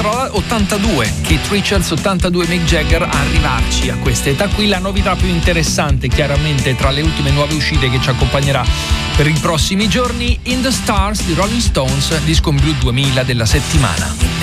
82, Keith Richards, 82 Mick Jagger. A arrivarci a questa età qui la novità più interessante, chiaramente tra le ultime nuove uscite che ci accompagnerà per i prossimi giorni, In the Stars di Rolling Stones, disco in blu 2000 della settimana.